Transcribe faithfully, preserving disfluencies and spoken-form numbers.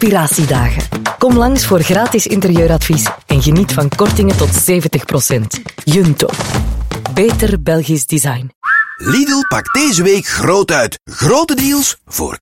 Inspiratiedagen. Kom langs voor gratis interieuradvies en geniet van kortingen tot zeventig procent. Junto. Beter Belgisch design. Lidl pakt deze week groot uit. Grote deals voor